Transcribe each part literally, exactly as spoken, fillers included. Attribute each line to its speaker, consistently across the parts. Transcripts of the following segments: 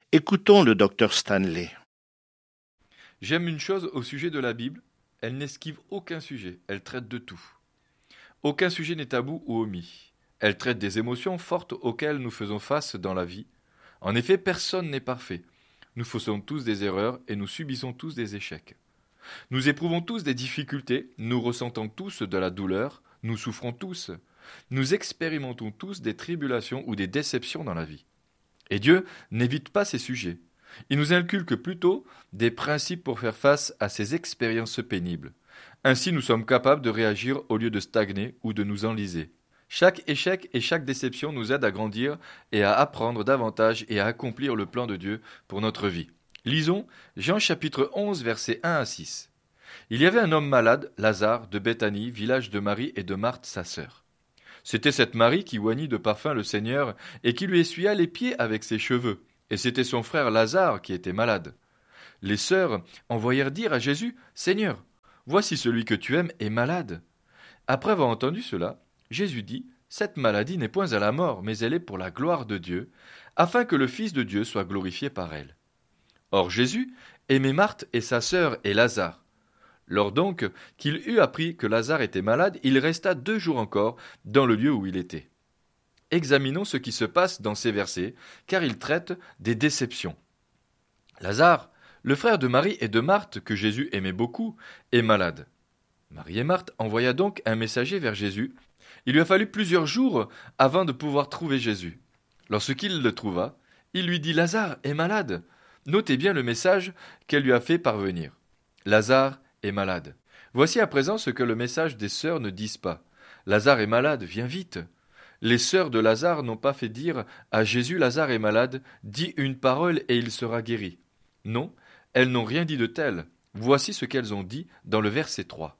Speaker 1: Écoutons le docteur Stanley.
Speaker 2: J'aime une chose au sujet de la Bible, elle n'esquive aucun sujet, elle traite de tout. Aucun sujet n'est tabou ou omis. Elle traite des émotions fortes auxquelles nous faisons face dans la vie. En effet, personne n'est parfait. Nous faisons tous des erreurs et nous subissons tous des échecs. Nous éprouvons tous des difficultés, nous ressentons tous de la douleur, nous souffrons tous. Nous expérimentons tous des tribulations ou des déceptions dans la vie. Et Dieu n'évite pas ces sujets. Il nous inculque plutôt des principes pour faire face à ces expériences pénibles. Ainsi, nous sommes capables de réagir au lieu de stagner ou de nous enliser. Chaque échec et chaque déception nous aident à grandir et à apprendre davantage et à accomplir le plan de Dieu pour notre vie. Lisons Jean chapitre onze, versets un à six. Il y avait un homme malade, Lazare, de Béthanie, village de Marie et de Marthe, sa sœur. C'était cette Marie qui oignit de parfum le Seigneur et qui lui essuya les pieds avec ses cheveux. Et c'était son frère Lazare qui était malade. Les sœurs envoyèrent dire à Jésus, « Seigneur, voici celui que tu aimes est malade. » Après avoir entendu cela, Jésus dit, « Cette maladie n'est point à la mort, mais elle est pour la gloire de Dieu, afin que le Fils de Dieu soit glorifié par elle. » Or Jésus aimait Marthe et sa sœur et Lazare. Lors donc qu'il eut appris que Lazare était malade, il resta deux jours encore dans le lieu où il était. Examinons ce qui se passe dans ces versets, car ils traitent des déceptions. Lazare, le frère de Marie et de Marthe, que Jésus aimait beaucoup, est malade. Marie et Marthe envoya donc un messager vers Jésus. Il lui a fallu plusieurs jours avant de pouvoir trouver Jésus. Lorsqu'il le trouva, il lui dit « Lazare est malade ». Notez bien le message qu'elle lui a fait parvenir. Lazare est malade. Voici à présent ce que le message des sœurs ne disent pas. Lazare est malade, viens vite. Les sœurs de Lazare n'ont pas fait dire à Jésus, Lazare est malade, dis une parole et il sera guéri. Non, elles n'ont rien dit de tel. Voici ce qu'elles ont dit dans le verset trois.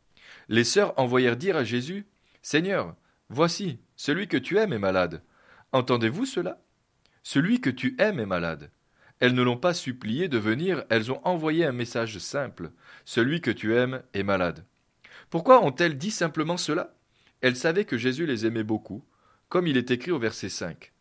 Speaker 2: Les sœurs envoyèrent dire à Jésus, Seigneur, voici, celui que tu aimes est malade. Entendez-vous cela? Celui que tu aimes est malade. Elles ne l'ont pas supplié de venir, elles ont envoyé un message simple. Celui que tu aimes est malade. Pourquoi ont-elles dit simplement cela? Elles savaient que Jésus les aimait beaucoup, comme il est écrit au verset cinq.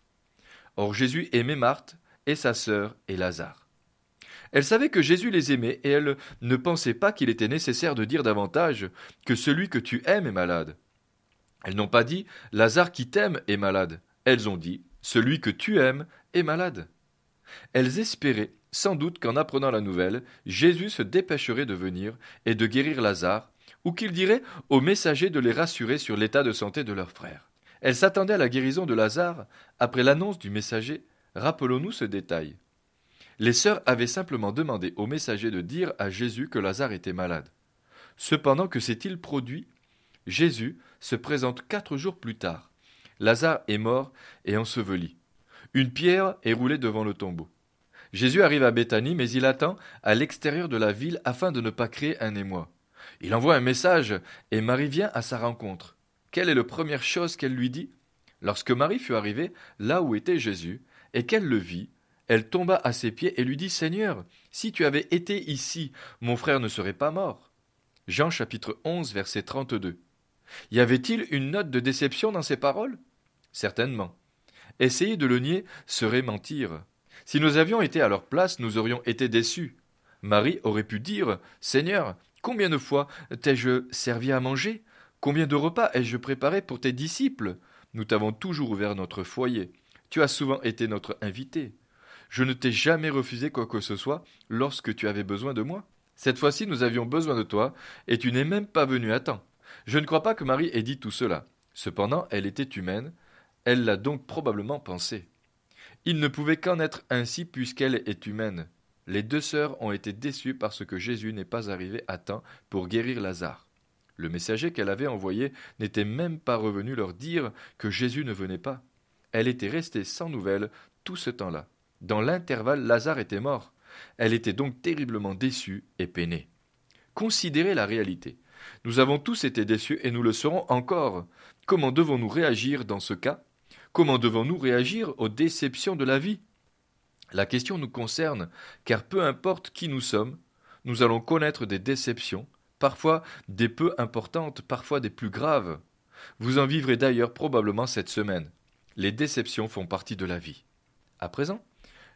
Speaker 2: Or Jésus aimait Marthe et sa sœur et Lazare. Elles savaient que Jésus les aimait et elles ne pensaient pas qu'il était nécessaire de dire davantage que celui que tu aimes est malade. Elles n'ont pas dit Lazare qui t'aime est malade. Elles ont dit celui que tu aimes est malade. Elles espéraient, sans doute qu'en apprenant la nouvelle, Jésus se dépêcherait de venir et de guérir Lazare, ou qu'il dirait aux messagers de les rassurer sur l'état de santé de leur frère. Elles s'attendaient à la guérison de Lazare après l'annonce du messager. Rappelons-nous ce détail. Les sœurs avaient simplement demandé au messager de dire à Jésus que Lazare était malade. Cependant, que s'est-il produit? Jésus se présente quatre jours plus tard. Lazare est mort et enseveli. Une pierre est roulée devant le tombeau. Jésus arrive à Béthanie, mais il attend à l'extérieur de la ville afin de ne pas créer un émoi. Il envoie un message et Marie vient à sa rencontre. Quelle est la première chose qu'elle lui dit? Lorsque Marie fut arrivée là où était Jésus et qu'elle le vit, elle tomba à ses pieds et lui dit « Seigneur, si tu avais été ici, mon frère ne serait pas mort. » Jean chapitre onze, verset trente-deux. Y avait-il une note de déception dans ces paroles? Certainement. Essayer de le nier serait mentir. Si nous avions été à leur place, nous aurions été déçus. Marie aurait pu dire « Seigneur, combien de fois t'ai-je servi à manger? Combien de repas ai-je préparé pour tes disciples? Nous t'avons toujours ouvert notre foyer. Tu as souvent été notre invité. Je ne t'ai jamais refusé quoi que ce soit lorsque tu avais besoin de moi. Cette fois-ci, nous avions besoin de toi, et tu n'es même pas venu à temps. » Je ne crois pas que Marie ait dit tout cela. Cependant, elle était humaine. Elle l'a donc probablement pensé. Il ne pouvait qu'en être ainsi puisqu'elle est humaine. Les deux sœurs ont été déçues parce que Jésus n'est pas arrivé à temps pour guérir Lazare. Le messager qu'elle avait envoyé n'était même pas revenu leur dire que Jésus ne venait pas. Elle était restée sans nouvelles tout ce temps-là. Dans l'intervalle, Lazare était mort. Elle était donc terriblement déçue et peinée. Considérez la réalité. Nous avons tous été déçus et nous le serons encore. Comment devons-nous réagir dans ce cas? Comment devons-nous réagir aux déceptions de la vie? La question nous concerne, car peu importe qui nous sommes, nous allons connaître des déceptions, parfois des peu importantes, parfois des plus graves. Vous en vivrez d'ailleurs probablement cette semaine. Les déceptions font partie de la vie. À présent,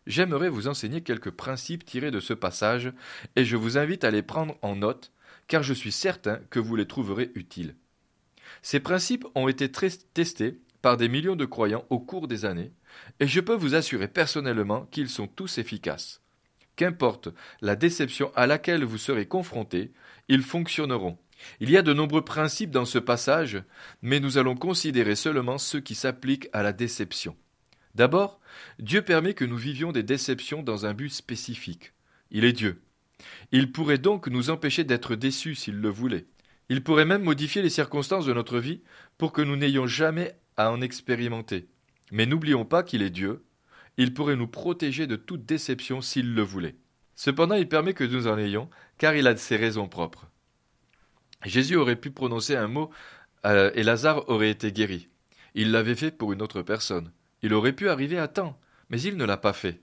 Speaker 2: J'aimerais vous enseigner quelques principes tirés de ce passage, et je vous invite à les prendre en note, car je suis certain que vous les trouverez utiles. Ces principes ont été testés par des millions de croyants au cours des années, et je peux vous assurer personnellement qu'ils sont tous efficaces. Qu'importe la déception à laquelle vous serez confrontés, ils fonctionneront. Il y a de nombreux principes dans ce passage, mais nous allons considérer seulement ceux qui s'appliquent à la déception. D'abord, Dieu permet que nous vivions des déceptions dans un but spécifique. Il est Dieu. Il pourrait donc nous empêcher d'être déçus s'il le voulait. Il pourrait même modifier les circonstances de notre vie pour que nous n'ayons jamais à en expérimenter. Mais n'oublions pas qu'il est Dieu. Il pourrait nous protéger de toute déception s'il le voulait. Cependant, il permet que nous en ayons, car il a ses raisons propres. Jésus aurait pu prononcer un mot euh, et Lazare aurait été guéri. Il l'avait fait pour une autre personne. Il aurait pu arriver à temps, mais il ne l'a pas fait.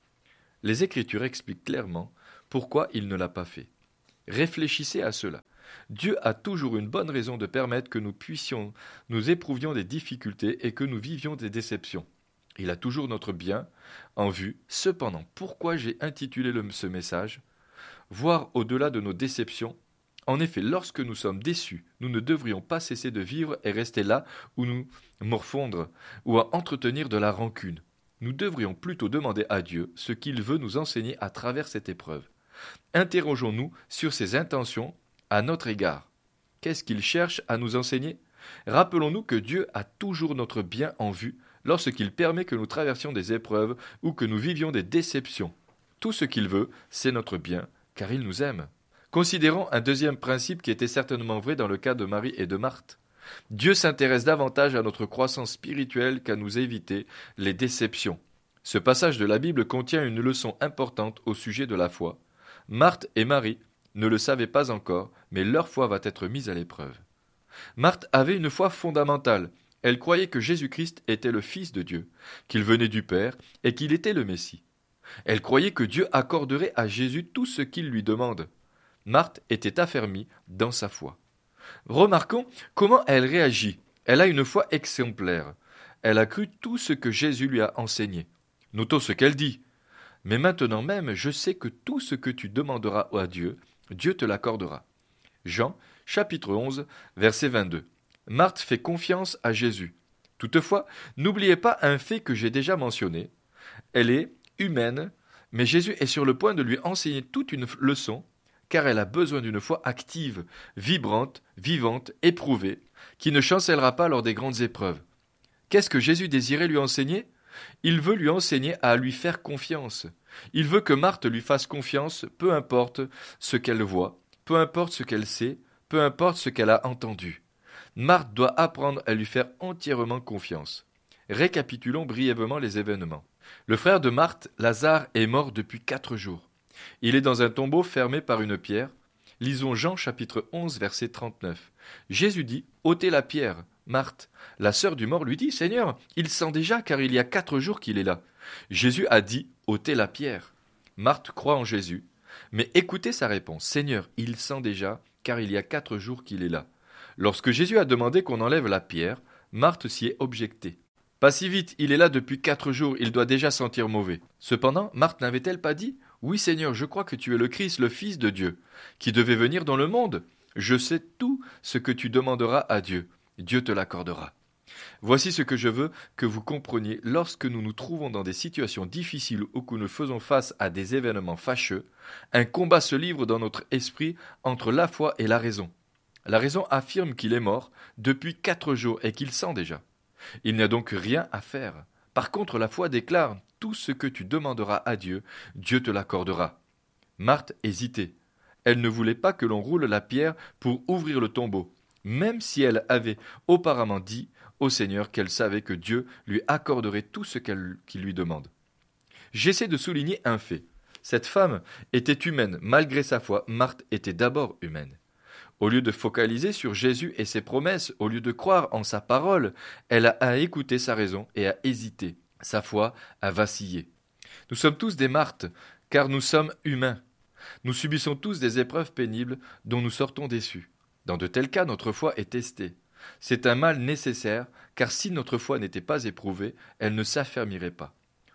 Speaker 2: Les Écritures expliquent clairement pourquoi il ne l'a pas fait. Réfléchissez à cela. Dieu a toujours une bonne raison de permettre que nous puissions, nous éprouvions des difficultés et que nous vivions des déceptions. Il a toujours notre bien en vue. Cependant, pourquoi j'ai intitulé le, ce message « Voir au-delà de nos déceptions ». En effet, lorsque nous sommes déçus, nous ne devrions pas cesser de vivre et rester là où nous morfondre ou à entretenir de la rancune. Nous devrions plutôt demander à Dieu ce qu'il veut nous enseigner à travers cette épreuve. Interrogeons-nous sur ses intentions à notre égard. Qu'est-ce qu'il cherche à nous enseigner ? Rappelons-nous que Dieu a toujours notre bien en vue lorsqu'il permet que nous traversions des épreuves ou que nous vivions des déceptions. Tout ce qu'il veut, c'est notre bien, car il nous aime. Considérons un deuxième principe qui était certainement vrai dans le cas de Marie et de Marthe. Dieu s'intéresse davantage à notre croissance spirituelle qu'à nous éviter les déceptions. Ce passage de la Bible contient une leçon importante au sujet de la foi. Marthe et Marie ne le savaient pas encore, mais leur foi va être mise à l'épreuve. Marthe avait une foi fondamentale. Elle croyait que Jésus-Christ était le Fils de Dieu, qu'il venait du Père et qu'il était le Messie. Elle croyait que Dieu accorderait à Jésus tout ce qu'il lui demande. Marthe était affermie dans sa foi. Remarquons comment elle réagit. Elle a une foi exemplaire. Elle a cru tout ce que Jésus lui a enseigné. Notons ce qu'elle dit. « Mais maintenant même, je sais que tout ce que tu demanderas à Dieu, Dieu te l'accordera. » Jean, chapitre onze, verset vingt-deux. Marthe fait confiance à Jésus. Toutefois, n'oubliez pas un fait que j'ai déjà mentionné. Elle est humaine, mais Jésus est sur le point de lui enseigner toute une leçon, car elle a besoin d'une foi active, vibrante, vivante, éprouvée, qui ne chancellera pas lors des grandes épreuves. Qu'est-ce que Jésus désirait lui enseigner ? Il veut lui enseigner à lui faire confiance. Il veut que Marthe lui fasse confiance, peu importe ce qu'elle voit, peu importe ce qu'elle sait, peu importe ce qu'elle a entendu. Marthe doit apprendre à lui faire entièrement confiance. Récapitulons brièvement les événements. Le frère de Marthe, Lazare, est mort depuis quatre jours. Il est dans un tombeau fermé par une pierre. Lisons Jean chapitre onze, verset trente-neuf. Jésus dit « ôtez la pierre ». Marthe, la sœur du mort, lui dit « Seigneur, il sent déjà car il y a quatre jours qu'il est là ». Jésus a dit « ôtez la pierre ». Marthe croit en Jésus, mais écoutez sa réponse « Seigneur, il sent déjà car il y a quatre jours qu'il est là ». Lorsque Jésus a demandé qu'on enlève la pierre, Marthe s'y est objectée. « Pas si vite, il est là depuis quatre jours, il doit déjà sentir mauvais ». Cependant, Marthe n'avait-elle pas dit « Oui Seigneur, je crois que tu es le Christ, le Fils de Dieu, qui devait venir dans le monde. Je sais tout ce que tu demanderas à Dieu. Dieu te l'accordera. » Voici ce que je veux que vous compreniez lorsque nous nous trouvons dans des situations difficiles ou que nous faisons face à des événements fâcheux. Un combat se livre dans notre esprit entre la foi et la raison. La raison affirme qu'il est mort depuis quatre jours et qu'il sent déjà. Il n'y a donc rien à faire. Par contre, la foi déclare « Tout ce que tu demanderas à Dieu, Dieu te l'accordera. » Marthe hésitait. Elle ne voulait pas que l'on roule la pierre pour ouvrir le tombeau, même si elle avait auparavant dit au Seigneur qu'elle savait que Dieu lui accorderait tout ce qu'elle, qu'il lui demande. J'essaie de souligner un fait. Cette femme était humaine, malgré sa foi, Marthe était d'abord humaine. Au lieu de focaliser sur Jésus et ses promesses, au lieu de croire en sa parole, elle a écouté sa raison et a hésité. Sa foi a vacillé. Nous sommes tous des Marthes, car nous sommes humains. Nous subissons tous des épreuves pénibles dont nous sortons déçus. Dans de tels cas, notre foi est testée. C'est un mal nécessaire, car si notre foi n'était pas éprouvée, elle ne s'affermirait pas.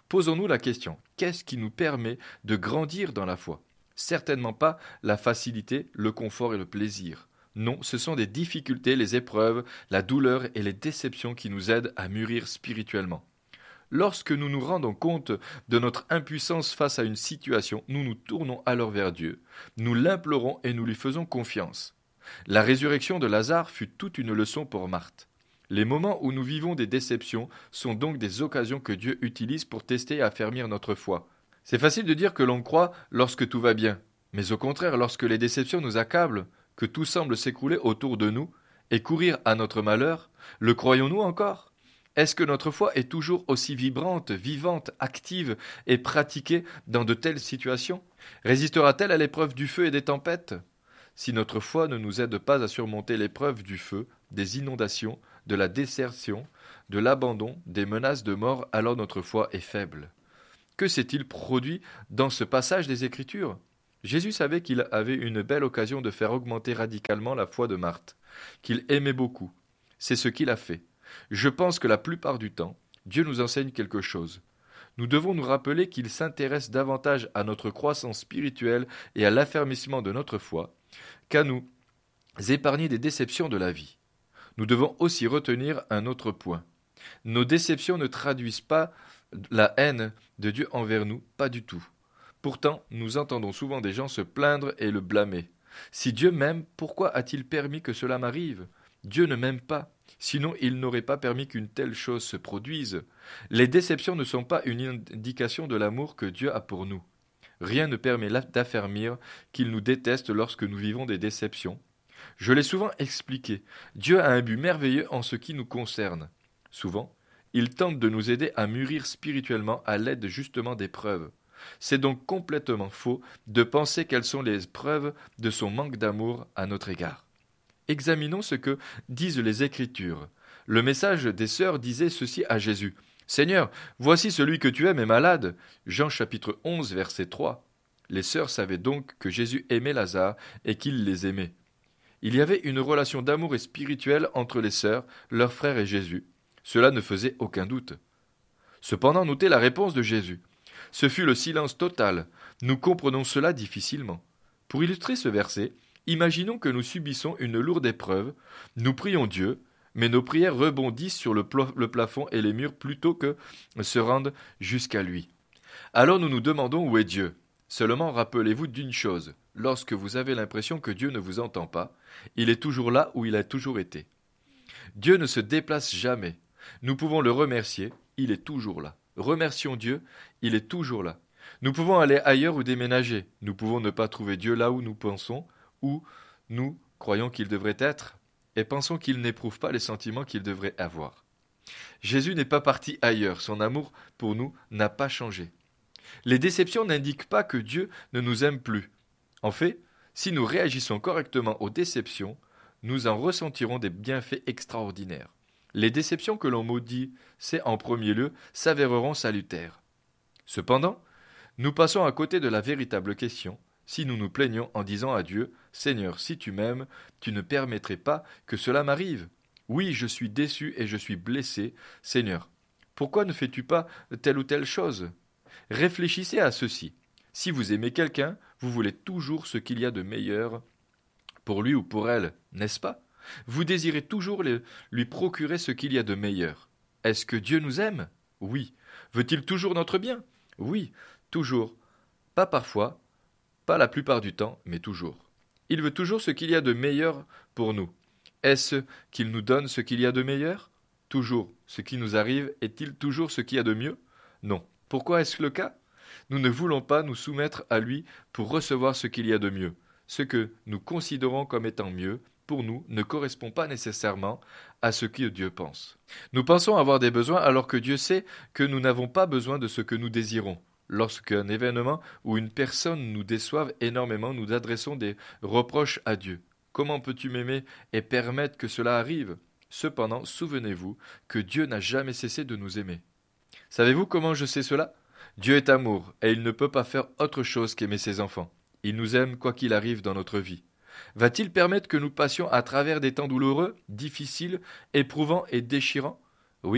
Speaker 2: Posons-nous la question, qu'est-ce qui nous permet de grandir dans la foi? Certainement pas la facilité, le confort et le plaisir. Non, ce sont des difficultés, les épreuves, la douleur et les déceptions qui nous aident à mûrir spirituellement. Lorsque nous nous rendons compte de notre impuissance face à une situation, nous nous tournons alors vers Dieu, nous l'implorons et nous lui faisons confiance. La résurrection de Lazare fut toute une leçon pour Marthe. Les moments où nous vivons des déceptions sont donc des occasions que Dieu utilise pour tester et affermir notre foi. C'est facile de dire que l'on croit lorsque tout va bien, mais au contraire, lorsque les déceptions nous accablent, que tout semble s'écrouler autour de nous et courir à notre malheur, le croyons-nous encore ? Est-ce que notre foi est toujours aussi vibrante, vivante, active et pratiquée dans de telles situations? Résistera-t-elle à l'épreuve du feu et des tempêtes? Si notre foi ne nous aide pas à surmonter l'épreuve du feu, des inondations, de la désertion, de l'abandon, des menaces de mort, alors notre foi est faible. Que s'est-il produit dans ce passage des Écritures? Jésus savait qu'il avait une belle occasion de faire augmenter radicalement la foi de Marthe, qu'il aimait beaucoup. C'est ce qu'il a fait. Je pense que la plupart du temps, Dieu nous enseigne quelque chose. Nous devons nous rappeler qu'il s'intéresse davantage à notre croissance spirituelle et à l'affermissement de notre foi qu'à nous épargner des déceptions de la vie. Nous devons aussi retenir un autre point. Nos déceptions ne traduisent pas la haine de Dieu envers nous, pas du tout. Pourtant, nous entendons souvent des gens se plaindre et le blâmer. Si Dieu m'aime, pourquoi a-t-il permis que cela m'arrive? Dieu ne m'aime pas, sinon il n'aurait pas permis qu'une telle chose se produise. Les déceptions ne sont pas une indication de l'amour que Dieu a pour nous. Rien ne permet d'affermir qu'il nous déteste lorsque nous vivons des déceptions. Je l'ai souvent expliqué, Dieu a un but merveilleux en ce qui nous concerne. Souvent, il tente de nous aider à mûrir spirituellement à l'aide justement des preuves. C'est donc complètement faux de penser quelles sont les preuves de son manque d'amour à notre égard. Examinons ce que disent les Écritures. Le message des sœurs disait ceci à Jésus. « Seigneur, voici celui que tu aimes est malade. » Jean chapitre onze, verset trois. Les sœurs savaient donc que Jésus aimait Lazare et qu'il les aimait. Il y avait une relation d'amour et spirituelle entre les sœurs, leurs frères et Jésus. Cela ne faisait aucun doute. Cependant, notez la réponse de Jésus. Ce fut le silence total. Nous comprenons cela difficilement. Pour illustrer ce verset, imaginons que nous subissons une lourde épreuve, nous prions Dieu, mais nos prières rebondissent sur le, pla- le plafond et les murs plutôt que se rendent jusqu'à lui. Alors nous nous demandons où est Dieu. Seulement rappelez-vous d'une chose, lorsque vous avez l'impression que Dieu ne vous entend pas, il est toujours là où il a toujours été. Dieu ne se déplace jamais. Nous pouvons le remercier, il est toujours là. Remercions Dieu, il est toujours là. Nous pouvons aller ailleurs ou déménager. Nous pouvons ne pas trouver Dieu là où nous pensons, où nous croyons qu'il devrait être, et pensons qu'il n'éprouve pas les sentiments qu'il devrait avoir. Jésus n'est pas parti ailleurs, son amour pour nous n'a pas changé. Les déceptions n'indiquent pas que Dieu ne nous aime plus. En fait, si nous réagissons correctement aux déceptions, nous en ressentirons des bienfaits extraordinaires. Les déceptions que l'on maudit, c'est en premier lieu, s'avéreront salutaires. Cependant, nous passons à côté de la véritable question, si nous nous plaignons en disant à Dieu « Seigneur, si tu m'aimes, tu ne permettrais pas que cela m'arrive. Oui, je suis déçu et je suis blessé. Seigneur, pourquoi ne fais-tu pas telle ou telle chose ?» Réfléchissez à ceci. Si vous aimez quelqu'un, vous voulez toujours ce qu'il y a de meilleur pour lui ou pour elle, n'est-ce pas? Vous désirez toujours le- lui procurer ce qu'il y a de meilleur. Est-ce que Dieu nous aime? Oui. Veut-il toujours notre bien? Oui, toujours. Pas parfois, pas la plupart du temps, mais toujours. Il veut toujours ce qu'il y a de meilleur pour nous. Est-ce qu'il nous donne ce qu'il y a de meilleur? Toujours. Ce qui nous arrive est-il toujours ce qu'il y a de mieux? Non. Pourquoi est-ce le cas? Nous ne voulons pas nous soumettre à lui pour recevoir ce qu'il y a de mieux. Ce que nous considérons comme étant mieux, pour nous, ne correspond pas nécessairement à ce que Dieu pense. Nous pensons avoir des besoins alors que Dieu sait que nous n'avons pas besoin de ce que nous désirons. Lorsqu'un événement ou une personne nous déçoive énormément, nous adressons des reproches à Dieu. Comment peux-tu m'aimer et permettre que cela arrive? Cependant, souvenez-vous que Dieu n'a jamais cessé de nous aimer. Savez-vous comment je sais cela? Dieu est amour, et il ne peut pas faire autre chose qu'aimer ses enfants. Il nous aime quoi qu'il arrive dans notre vie. Va-t-il permettre que nous passions à travers des temps douloureux, difficiles, éprouvants et déchirants? Oui,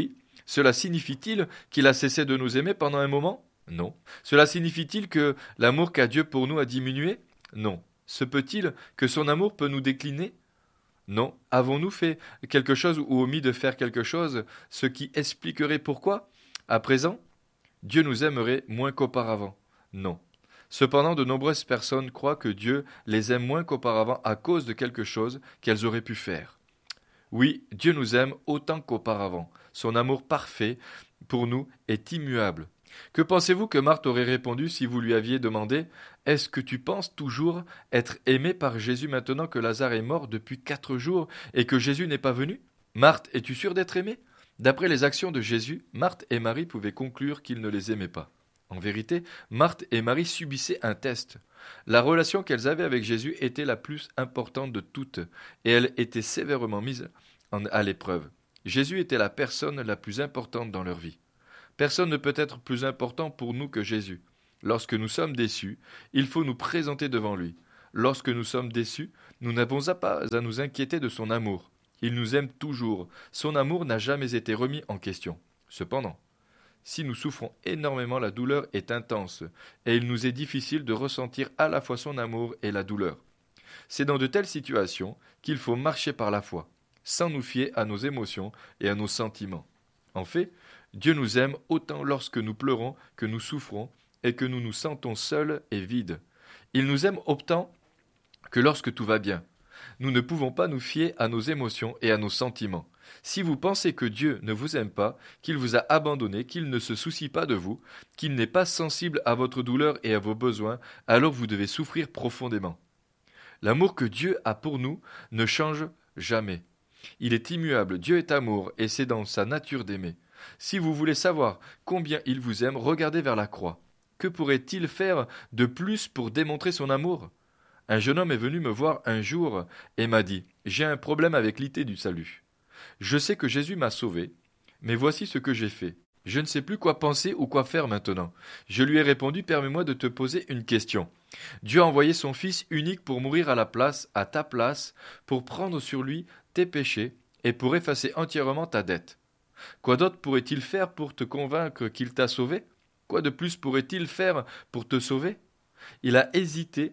Speaker 2: Cela signifie-t-il qu'il a cessé de nous aimer pendant un moment? Non. Cela signifie-t-il que l'amour qu'a Dieu pour nous a diminué? Non. Se peut-il que son amour peut nous décliner? Non. Avons-nous fait quelque chose ou omis de faire quelque chose, ce qui expliquerait pourquoi? À présent, Dieu nous aimerait moins qu'auparavant? Non. Cependant, de nombreuses personnes croient que Dieu les aime moins qu'auparavant à cause de quelque chose qu'elles auraient pu faire. Oui, Dieu nous aime autant qu'auparavant. Son amour parfait pour nous est immuable. Que pensez-vous que Marthe aurait répondu si vous lui aviez demandé « Est-ce que tu penses toujours être aimé par Jésus maintenant que Lazare est mort depuis quatre jours et que Jésus n'est pas venu? Marthe, es-tu sûre d'être aimée ?» D'après les actions de Jésus, Marthe et Marie pouvaient conclure qu'il ne les aimait pas. En vérité, Marthe et Marie subissaient un test. La relation qu'elles avaient avec Jésus était la plus importante de toutes, et elle était sévèrement mise en- à l'épreuve. Jésus était la personne la plus importante dans leur vie. Personne ne peut être plus important pour nous que Jésus. Lorsque nous sommes déçus, il faut nous présenter devant lui. Lorsque nous sommes déçus, nous n'avons pas à nous inquiéter de son amour. Il nous aime toujours. Son amour n'a jamais été remis en question. Cependant, si nous souffrons énormément, la douleur est intense, et il nous est difficile de ressentir à la fois son amour et la douleur. C'est dans de telles situations qu'il faut marcher par la foi, sans nous fier à nos émotions et à nos sentiments. En fait, Dieu nous aime autant lorsque nous pleurons que nous souffrons et que nous nous sentons seuls et vides. Il nous aime autant que lorsque tout va bien. Nous ne pouvons pas nous fier à nos émotions et à nos sentiments. Si vous pensez que Dieu ne vous aime pas, qu'il vous a abandonné, qu'il ne se soucie pas de vous, qu'il n'est pas sensible à votre douleur et à vos besoins, alors vous devez souffrir profondément. L'amour que Dieu a pour nous ne change jamais. Il est immuable, Dieu est amour, et c'est dans sa nature d'aimer. Si vous voulez savoir combien il vous aime, regardez vers la croix. Que pourrait-il faire de plus pour démontrer son amour? Un jeune homme est venu me voir un jour et m'a dit « J'ai un problème avec l'idée du salut. Je sais que Jésus m'a sauvé, mais voici ce que j'ai fait. Je ne sais plus quoi penser ou quoi faire maintenant. » Je lui ai répondu « Permets-moi de te poser une question. Dieu a envoyé son Fils unique pour mourir à la place, à ta place, pour prendre sur lui tes péchés et pour effacer entièrement ta dette. Quoi d'autre pourrait-il faire pour te convaincre qu'il t'a sauvé? Quoi de plus pourrait-il faire pour te sauver? » Il a hésité,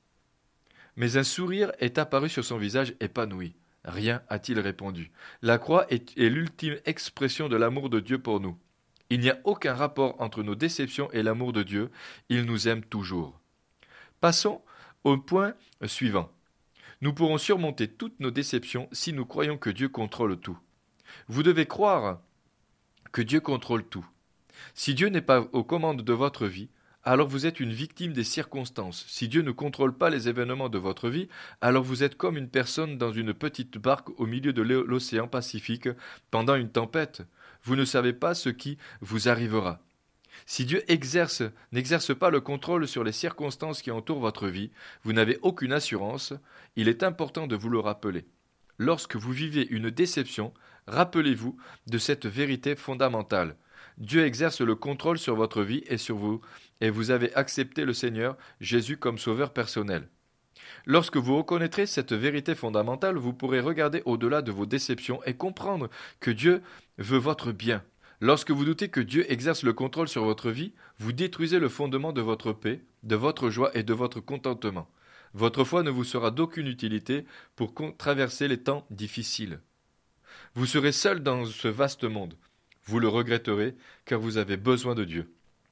Speaker 2: mais un sourire est apparu sur son visage épanoui. Rien, a-t-il répondu. La croix est, est l'ultime expression de l'amour de Dieu pour nous. Il n'y a aucun rapport entre nos déceptions et l'amour de Dieu. Il nous aime toujours. Passons au point suivant. Nous pourrons surmonter toutes nos déceptions si nous croyons que Dieu contrôle tout. Vous devez croire que Dieu contrôle tout. Si Dieu n'est pas aux commandes de votre vie, alors vous êtes une victime des circonstances. Si Dieu ne contrôle pas les événements de votre vie, alors vous êtes comme une personne dans une petite barque au milieu de l'océan Pacifique pendant une tempête. Vous ne savez pas ce qui vous arrivera. Si Dieu exerce, n'exerce pas le contrôle sur les circonstances qui entourent votre vie, vous n'avez aucune assurance. Il est important de vous le rappeler. Lorsque vous vivez une déception, rappelez-vous de cette vérité fondamentale. Dieu exerce le contrôle sur votre vie et sur vous, et vous avez accepté le Seigneur Jésus comme sauveur personnel. Lorsque vous reconnaîtrez cette vérité fondamentale, vous pourrez regarder au-delà de vos déceptions et comprendre que Dieu veut votre bien. Lorsque vous doutez que Dieu exerce le contrôle sur votre vie, vous détruisez le fondement de votre paix, de votre joie et de votre contentement. Votre foi ne vous sera d'aucune utilité pour traverser les temps difficiles. Vous serez seul dans ce vaste monde. Vous le regretterez, car vous avez besoin de Dieu.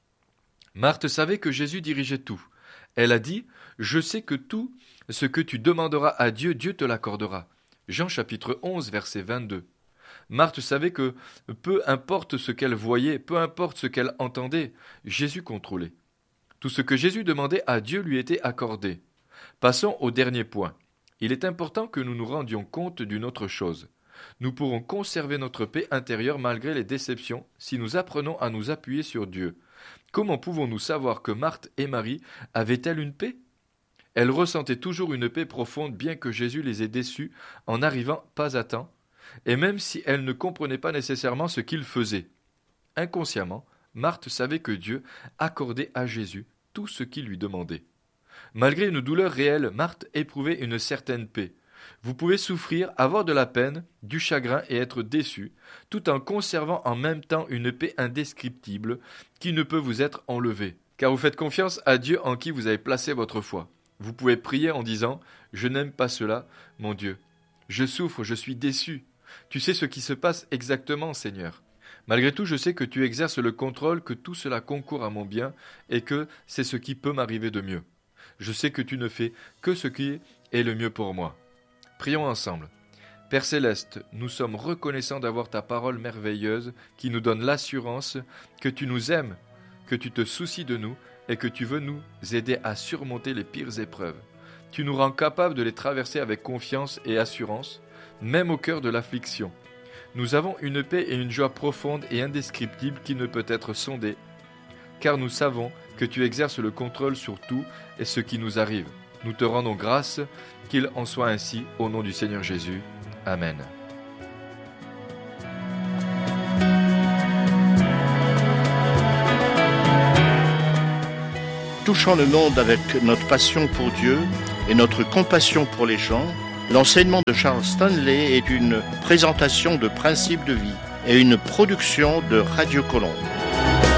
Speaker 2: Marthe savait que Jésus dirigeait tout. Elle a dit « Je sais que tout ce que tu demanderas à Dieu, Dieu te l'accordera. » Jean chapitre onze, verset vingt-deux. Marthe savait que peu importe ce qu'elle voyait, peu importe ce qu'elle entendait, Jésus contrôlait. Tout ce que Jésus demandait à Dieu lui était accordé. Passons au dernier point. Il est important que nous nous rendions compte d'une autre chose. Nous pourrons conserver notre paix intérieure malgré les déceptions si nous apprenons à nous appuyer sur Dieu. Comment pouvons-nous savoir que Marthe et Marie avaient-elles une paix? Elles ressentaient toujours une paix profonde bien que Jésus les ait déçues en n'arrivant pas à temps, et même si elles ne comprenaient pas nécessairement ce qu'il faisait. Inconsciemment, Marthe savait que Dieu accordait à Jésus tout ce qu'il lui demandait. Malgré une douleur réelle, Marthe éprouvait une certaine paix. Vous pouvez souffrir, avoir de la peine, du chagrin et être déçu, tout en conservant en même temps une paix indescriptible qui ne peut vous être enlevée, car vous faites confiance à Dieu en qui vous avez placé votre foi. Vous pouvez prier en disant « Je n'aime pas cela, mon Dieu. Je souffre, je suis déçu. Tu sais ce qui se passe exactement, Seigneur. Malgré tout, je sais que tu exerces le contrôle, que tout cela concourt à mon bien et que c'est ce qui peut m'arriver de mieux. Je sais que tu ne fais que ce qui est le mieux pour moi. » Prions ensemble. Père Céleste, nous sommes reconnaissants d'avoir ta parole merveilleuse qui nous donne l'assurance que tu nous aimes, que tu te soucies de nous et que tu veux nous aider à surmonter les pires épreuves. Tu nous rends capables de les traverser avec confiance et assurance, même au cœur de l'affliction. Nous avons une paix et une joie profonde et indescriptible qui ne peut être sondée, car nous savons que tu exerces le contrôle sur tout et ce qui nous arrive. Nous te rendons grâce, qu'il en soit ainsi, au nom du Seigneur Jésus. Amen.
Speaker 1: Touchant le monde avec notre passion pour Dieu et notre compassion pour les gens, l'enseignement de Charles Stanley est une présentation de principes de vie et une production de Radio Colombe.